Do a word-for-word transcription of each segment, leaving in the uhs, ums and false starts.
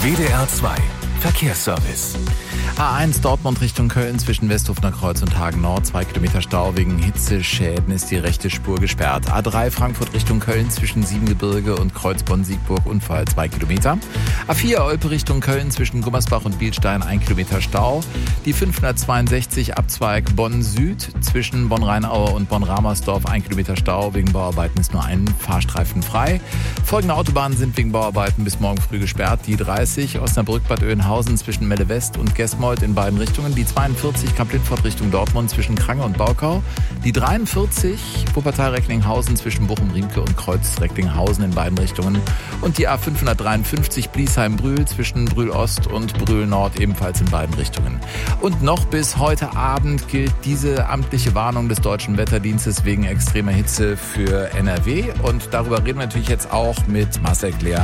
W D R zwei Verkehrsservice. A eins Dortmund Richtung Köln zwischen Westhofener Kreuz und Hagen Nord. Zwei Kilometer Stau wegen Hitzeschäden ist die rechte Spur gesperrt. A drei Frankfurt Richtung Köln zwischen Siebengebirge und Kreuz Bonn-Siegburg Unfall zwei Kilometer. A vier Olpe Richtung Köln zwischen Gummersbach und Bielstein ein Kilometer Stau. Die fünfhundertzweiundsechzig Abzweig Bonn Süd zwischen Bonn-Rheinaue und Bonn-Ramersdorf ein Kilometer Stau. Wegen Bauarbeiten ist nur ein Fahrstreifen frei. Folgende Autobahnen sind wegen Bauarbeiten bis morgen früh gesperrt. Die dreißig Osnabrück-Bad Oeynhausen zwischen Melle West und Gesmold in beiden Richtungen. Die zweiundvierzig Kamp-Lintfort Richtung Dortmund zwischen Krange und Baukau. Die dreiundvierzig Wuppertal-Recklinghausen zwischen Bochum-Riemke und Kreuz-Recklinghausen in beiden Richtungen. Und die A fünfhundertdreiundfünfzig Bliesheim-Brühl zwischen Brühl-Ost und Brühl-Nord ebenfalls in beiden Richtungen. Und noch bis heute Abend gilt diese amtliche Warnung des Deutschen Wetterdienstes wegen extremer Hitze für N R W. Und darüber reden wir natürlich jetzt auch mit Marcel Klär.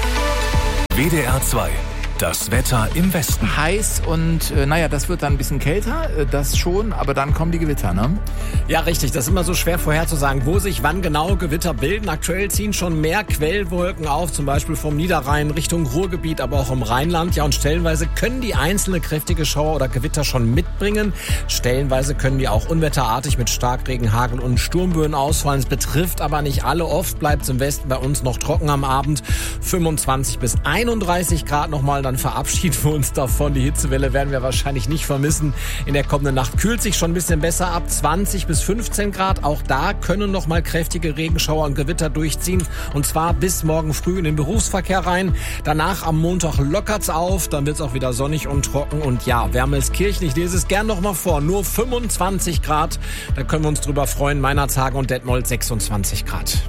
W D R zwei. Das Wetter im Westen. Heiß und, äh, naja, das wird dann ein bisschen kälter, äh, das schon, aber dann kommen die Gewitter, ne? Ja, richtig. Das ist immer so schwer vorherzusagen, wo sich wann genau Gewitter bilden. Aktuell ziehen schon mehr Quellwolken auf, zum Beispiel vom Niederrhein Richtung Ruhrgebiet, aber auch im Rheinland. Ja, und stellenweise können die einzelne kräftige Schauer oder Gewitter schon mitbringen. Stellenweise können die auch unwetterartig mit Starkregen, Hagel und Sturmböen ausfallen. Es betrifft aber nicht alle. Oft bleibt es im Westen bei uns noch trocken am Abend. fünfundzwanzig bis einunddreißig Grad nochmal. Dann verabschieden wir uns davon. Die Hitzewelle werden wir wahrscheinlich nicht vermissen. In der kommenden Nacht kühlt sich schon ein bisschen besser ab. zwanzig bis fünfzehn Grad. Auch da können noch mal kräftige Regenschauer und Gewitter durchziehen. Und zwar bis morgen früh in den Berufsverkehr rein. Danach am Montag lockert's auf. Dann wird's auch wieder sonnig und trocken. Und ja, Wermelskirchen, ich lese es gern noch mal vor. Nur fünfundzwanzig Grad. Da können wir uns drüber freuen. Meinerzhagen und Detmold sechsundzwanzig Grad.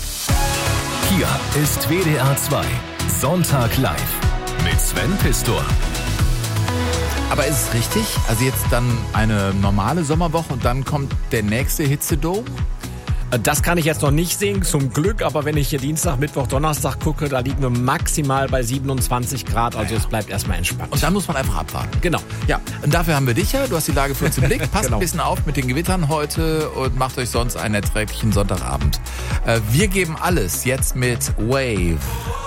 Hier ist W D R zwei Sonntag live. Mit Sven Pistor. Aber ist es richtig? Also jetzt dann eine normale Sommerwoche und dann kommt der nächste Hitzedom? Das kann ich jetzt noch nicht sehen, zum Glück. Aber wenn ich hier Dienstag, Mittwoch, Donnerstag gucke, da liegen wir maximal bei siebenundzwanzig Grad. Also ja. Es bleibt erstmal entspannt. Und dann muss man einfach abwarten. Genau. Ja, und dafür haben wir dich ja. Du hast die Lage für uns im Blick. Passt genau. ein bisschen auf mit den Gewittern heute und macht euch sonst einen erträglichen Sonntagabend. Wir geben alles jetzt mit Wave.